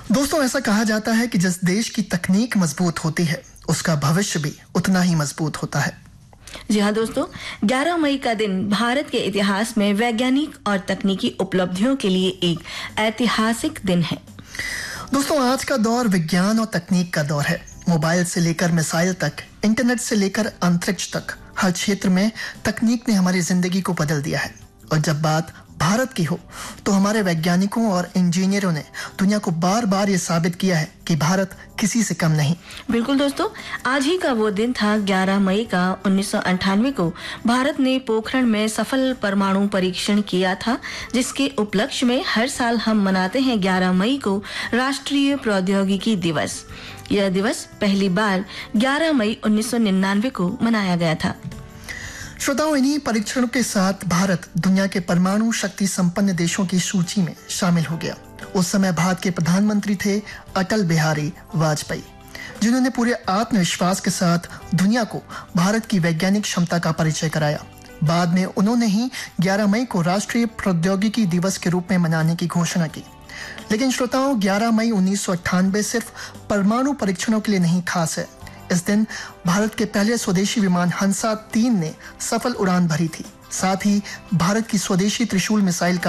दोस्तों, ऐसा कहा जाता है कि जिस देश की तकनीक मजबूत होती है उसका भविष्य भी उतना ही मजबूत होता है। जी हाँ दोस्तों, 11 मई का दिन भारत के इतिहास में वैज्ञानिक और तकनीकी उपलब्धियों के लिए एक ऐतिहासिक दिन है। दोस्तों, आज का दौर विज्ञान और तकनीक का दौर है। मोबाइल से लेकर मिसाइल तक, इंटरनेट से लेकर अंतरिक्ष तक, हर क्षेत्र में तकनीक ने हमारी जिंदगी को बदल दिया है। और जब बात भारत की हो तो हमारे वैज्ञानिकों और इंजीनियरों ने दुनिया को बार बार ये साबित किया है कि भारत किसी से कम नहीं। बिल्कुल दोस्तों, आज ही का वो दिन था 11 मई का 1998 को भारत ने पोखरण में सफल परमाणु परीक्षण किया था, जिसके उपलक्ष्य में हर साल हम मनाते हैं 11 मई को राष्ट्रीय प्रौद्योगिकी दिवस। यह दिवस पहली बार 11 मई 1999 को मनाया गया था। श्रोताओं, इन्हीं परीक्षणों के साथ भारत दुनिया के परमाणु शक्ति संपन्न देशों की सूची में शामिल हो गया। उस समय भारत के प्रधानमंत्री थे अटल बिहारी वाजपेयी, जिन्होंने पूरे आत्मविश्वास के साथ दुनिया को भारत की वैज्ञानिक क्षमता का परिचय कराया। बाद में उन्होंने ही 11 मई को राष्ट्रीय प्रौद्योगिकी दिवस के रूप में मनाने की घोषणा की। लेकिन श्रोताओं, 11 मई 1998 सिर्फ परमाणु परीक्षणों के लिए नहीं खास है। इस दिन भारत के पहले स्वदेशी विमान हंसा 3 ने सफल उड़ान भरी थी। साथ ही भारत की स्वदेशी त्रिशूल मिसाइल का